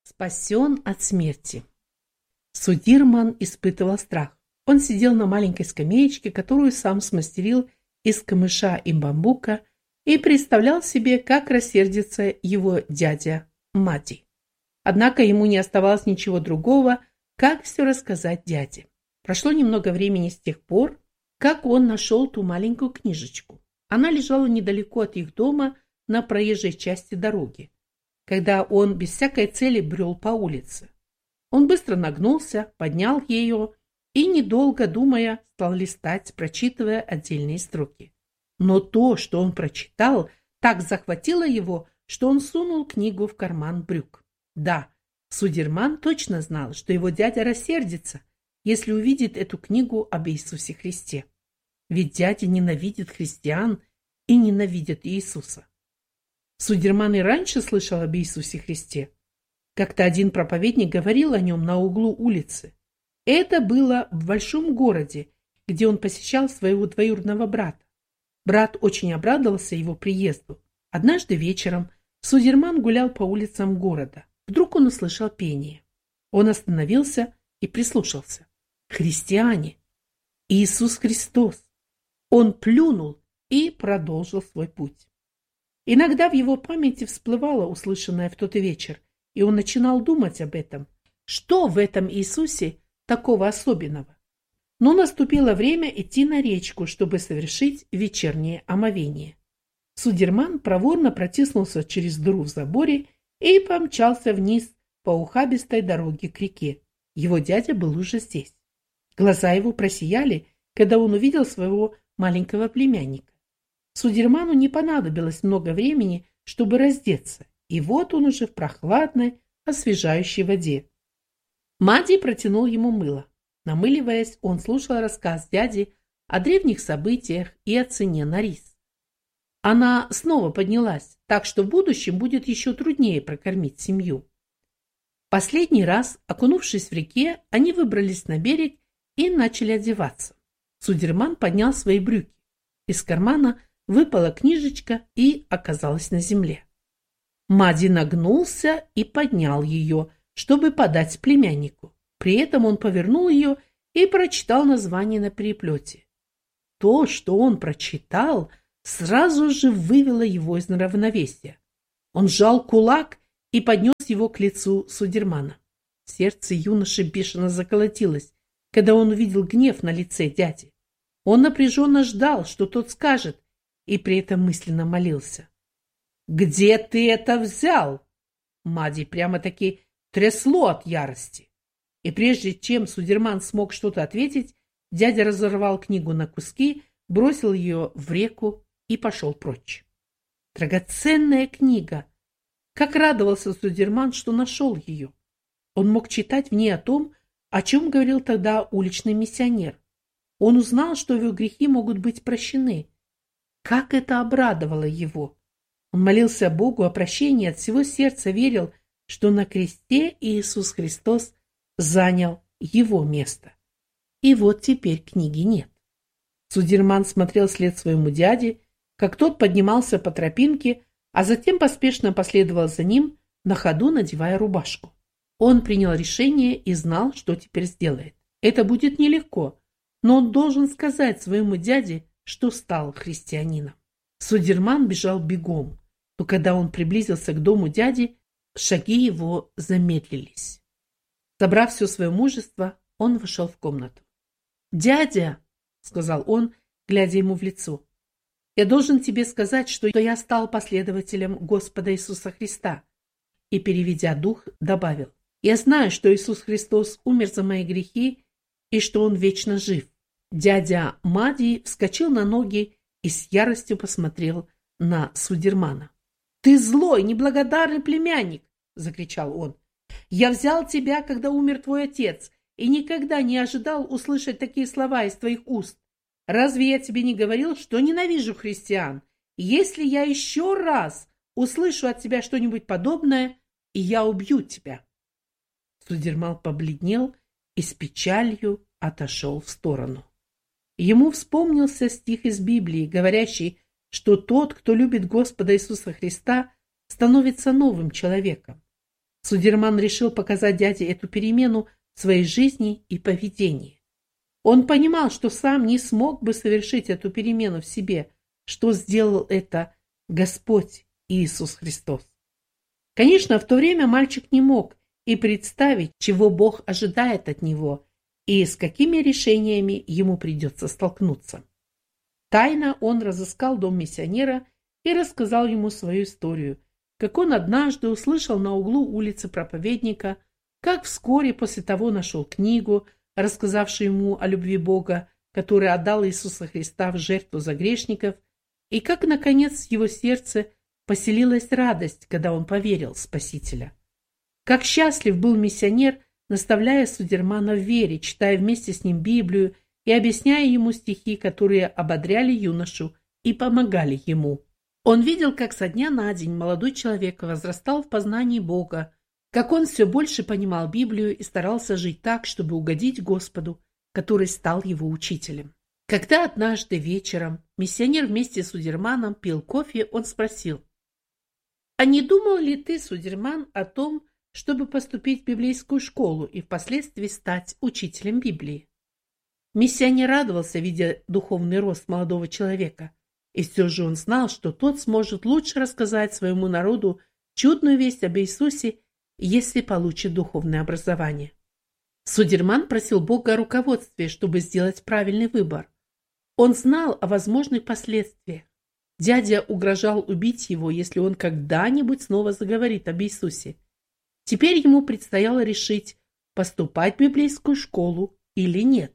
Спасен от смерти. Судирман испытывал страх. Он сидел на маленькой скамеечке, которую сам смастерил из камыша и бамбука, и представлял себе, как рассердится его дядя Мади. Однако ему не оставалось ничего другого, как все рассказать дяде. Прошло немного времени с тех пор, как он нашел ту маленькую книжечку. Она лежала недалеко от их дома на проезжей части дороги, когда он без всякой цели брел по улице. Он быстро нагнулся, поднял ее и, недолго думая, стал листать, прочитывая отдельные строки. Но то, что он прочитал, так захватило его, что он сунул книгу в карман брюк. Да, Судирман точно знал, что его дядя рассердится, если увидит эту книгу об Иисусе Христе. Ведь дядя ненавидит христиан и ненавидит Иисуса. Судирман и раньше слышал об Иисусе Христе. Как-то один проповедник говорил о нем на углу улицы. Это было в большом городе, где он посещал своего двоюродного брата. Брат очень обрадовался его приезду. Однажды вечером Судирман гулял по улицам города. Вдруг он услышал пение. Он остановился и прислушался. Христиане! Иисус Христос! Он плюнул и продолжил свой путь. Иногда в его памяти всплывало услышанное в тот вечер, и он начинал думать об этом. Что в этом Иисусе такого особенного? Но наступило время идти на речку, чтобы совершить вечернее омовение. Судирман проворно протиснулся через дыру в заборе и помчался вниз по ухабистой дороге к реке. Его дядя был уже здесь. Глаза его просияли, когда он увидел своего маленького племянника. Судирману не понадобилось много времени, чтобы раздеться, и вот он уже в прохладной, освежающей воде. Мади протянул ему мыло. Намыливаясь, он слушал рассказ дяди о древних событиях и о цене на рис. Она снова поднялась, так что в будущем будет еще труднее прокормить семью. Последний раз, окунувшись в реке, они выбрались на берег и начали одеваться. Судирман поднял свои брюки. Из кармана выпала книжечка и оказалась на земле. Мади нагнулся и поднял ее, чтобы подать племяннику. При этом он повернул ее и прочитал название на переплете. То, что он прочитал, сразу же вывело его из равновесия. Он сжал кулак и поднес его к лицу Судирмана. Сердце юноши бешено заколотилось, когда он увидел гнев на лице дяди. Он напряженно ждал, что тот скажет, и при этом мысленно молился. «Где ты это взял?» Мади прямо-таки трясло от ярости. И прежде чем Судирман смог что-то ответить, дядя разорвал книгу на куски, бросил ее в реку и пошел прочь. Драгоценная книга! Как радовался Судирман, что нашел ее. Он мог читать в ней о том, о чем говорил тогда уличный миссионер. Он узнал, что его грехи могут быть прощены. Как это обрадовало его! Он молился Богу о прощении, от всего сердца верил, что на кресте Иисус Христос занял его место. И вот теперь книги нет. Судирман смотрел вслед своему дяде, как тот поднимался по тропинке, а затем поспешно последовал за ним, на ходу надевая рубашку. Он принял решение и знал, что теперь сделает. Это будет нелегко, но он должен сказать своему дяде, что стал христианином. Судирман бежал бегом, но когда он приблизился к дому дяди, шаги его замедлились. Собрав все свое мужество, он вошел в комнату. «Дядя!» — сказал он, глядя ему в лицо. «Я должен тебе сказать, что я стал последователем Господа Иисуса Христа». И, переведя дух, добавил: «Я знаю, что Иисус Христос умер за мои грехи и что Он вечно жив». Дядя Мади вскочил на ноги и с яростью посмотрел на Судирмана. «Ты злой, неблагодарный племянник!» — закричал он. «Я взял тебя, когда умер твой отец, и никогда не ожидал услышать такие слова из твоих уст. Разве я тебе не говорил, что ненавижу христиан? Если я еще раз услышу от тебя что-нибудь подобное, и я убью тебя». Судирман побледнел и с печалью отошел в сторону. Ему вспомнился стих из Библии, говорящий, что тот, кто любит Господа Иисуса Христа, становится новым человеком. Судерман решил показать дяде эту перемену в своей жизни и поведении. Он понимал, что сам не смог бы совершить эту перемену в себе, что сделал это Господь Иисус Христос. Конечно, в то время мальчик не мог и представить, чего Бог ожидает от него и с какими решениями ему придется столкнуться. Тайно он разыскал дом миссионера и рассказал ему свою историю, как он однажды услышал на углу улицы проповедника, как вскоре после того нашел книгу, рассказавшую ему о любви Бога, который отдал Иисуса Христа в жертву за грешников, и как, наконец, в его сердце поселилась радость, когда он поверил в Спасителя. Как счастлив был миссионер, наставляя Судермана в вере, читая вместе с ним Библию и объясняя ему стихи, которые ободряли юношу и помогали ему. Он видел, как со дня на день молодой человек возрастал в познании Бога, как он все больше понимал Библию и старался жить так, чтобы угодить Господу, который стал его учителем. Когда однажды вечером миссионер вместе с Судерманом пил кофе, он спросил: «А не думал ли ты, Судерман, о том, чтобы поступить в библейскую школу и впоследствии стать учителем Библии?» Миссионер радовался, видя духовный рост молодого человека, и все же он знал, что тот сможет лучше рассказать своему народу чудную весть об Иисусе, если получит духовное образование. Судерман просил Бога о руководстве, чтобы сделать правильный выбор. Он знал о возможных последствиях. Дядя угрожал убить его, если он когда-нибудь снова заговорит об Иисусе. Теперь ему предстояло решить, поступать в библейскую школу или нет.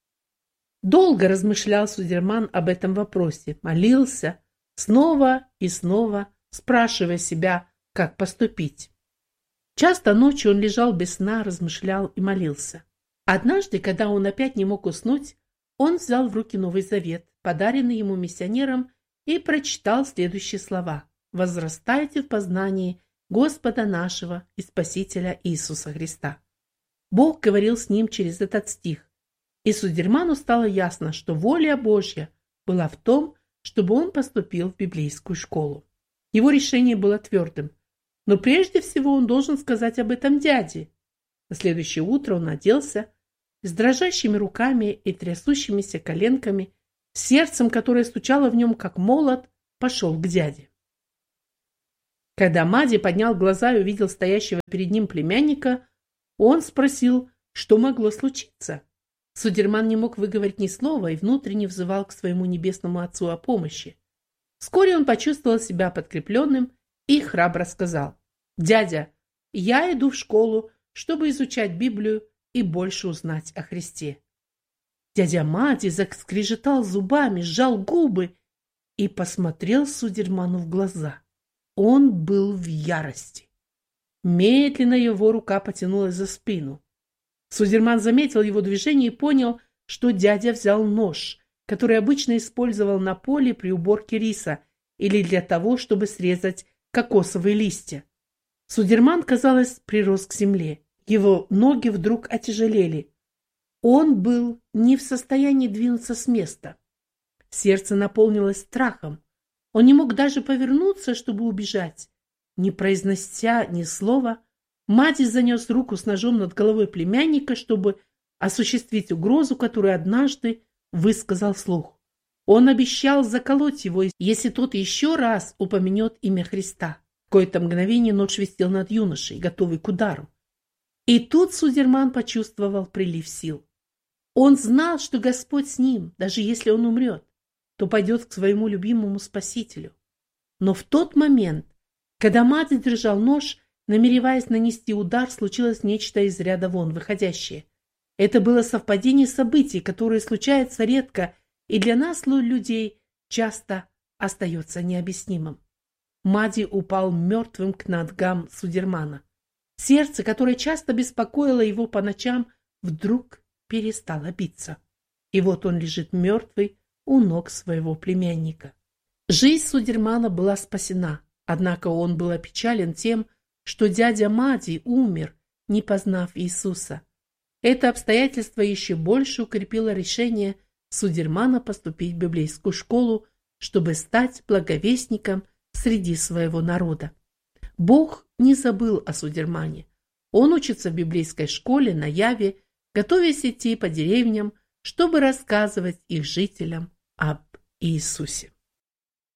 Долго размышлял Судерман об этом вопросе, молился, снова и снова спрашивая себя, как поступить. Часто ночью он лежал без сна, размышлял и молился. Однажды, когда он опять не мог уснуть, он взял в руки Новый Завет, подаренный ему миссионером, и прочитал следующие слова: «Возрастайте в познании Господа нашего и Спасителя Иисуса Христа». Бог говорил с ним через этот стих, и Судерману стало ясно, что воля Божья была в том, чтобы он поступил в библейскую школу. Его решение было твердым, но прежде всего он должен сказать об этом дяде. На следующее утро он оделся, с дрожащими руками и трясущимися коленками, сердцем, которое стучало в нем как молот, пошел к дяде. Когда Мади поднял глаза и увидел стоящего перед ним племянника, он спросил, что могло случиться. Судерман не мог выговорить ни слова и внутренне взывал к своему небесному Отцу о помощи. Вскоре он почувствовал себя подкрепленным и храбро сказал: «Дядя, я иду в школу, чтобы изучать Библию и больше узнать о Христе». Дядя Мади заскрежетал зубами, сжал губы и посмотрел Судерману в глаза. Он был в ярости. Медленно его рука потянулась за спину. Судерман заметил его движение и понял, что дядя взял нож, который обычно использовал на поле при уборке риса или для того, чтобы срезать кокосовые листья. Судерман, казалось, прирос к земле. Его ноги вдруг отяжелели. Он был не в состоянии двинуться с места. Сердце наполнилось страхом. Он не мог даже повернуться, чтобы убежать. Не произнося ни слова, Мади занес руку с ножом над головой племянника, чтобы осуществить угрозу, которую однажды высказал вслух. Он обещал заколоть его, если тот еще раз упомянет имя Христа. В какое-то мгновение нож висел над юношей, готовый к удару. И тут Судерман почувствовал прилив сил. Он знал, что Господь с ним, даже если он умрет, то пойдет к своему любимому Спасителю. Но в тот момент, когда Мади держал нож, намереваясь нанести удар, случилось нечто из ряда вон выходящее. Это было совпадение событий, которые случаются редко и для нас, людей, часто остается необъяснимым. Мади упал мертвым к ногам Судермана. Сердце, которое часто беспокоило его по ночам, вдруг перестало биться. И вот он лежит мертвый у ног своего племянника. Жизнь Судермана была спасена, однако он был опечален тем, что дядя Мади умер, не познав Иисуса. Это обстоятельство еще больше укрепило решение Судермана поступить в библейскую школу, чтобы стать благовестником среди своего народа. Бог не забыл о Судермане. Он учится в библейской школе на Яве, готовясь идти по деревням, чтобы рассказывать их жителям об Иисусе.